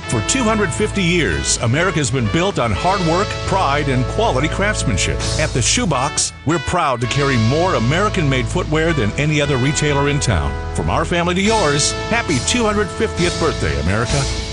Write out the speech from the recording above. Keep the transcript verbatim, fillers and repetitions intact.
For two hundred fifty years, America's been built on hard work, pride, and quality craftsmanship. At the Shoebox, we're proud to carry more American-made footwear than any other retailer in town. From our family to yours, happy two hundred fiftieth birthday, America.